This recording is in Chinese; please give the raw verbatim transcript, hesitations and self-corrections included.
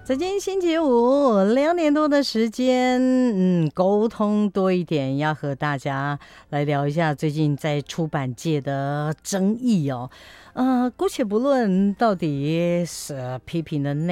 在今天星期五两点多的时间，嗯，沟通多一点，要和大家来聊一下最近在出版界的争议哦。呃，姑且不论到底是批评的内